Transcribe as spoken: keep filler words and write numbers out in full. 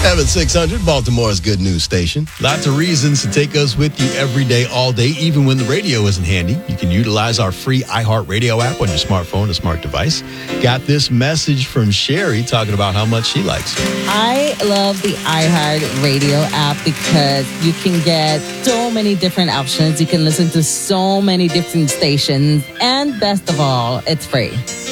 F M six hundred, Baltimore's good news station. Lots of reasons to take us with you every day, all day, even when the radio isn't handy. You can utilize our free iHeartRadio app on your smartphone or smart device. Got this message from Sherry talking about how much she likes it. I love the iHeartRadio app because you can get so many different options. You can listen to so many different stations. And best of all, it's free.